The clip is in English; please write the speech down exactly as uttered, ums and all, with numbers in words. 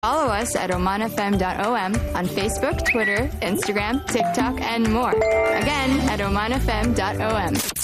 Follow us at oman f m dot o m on Facebook, Twitter, Instagram, TikTok, and more. Again, at oman f m dot o m.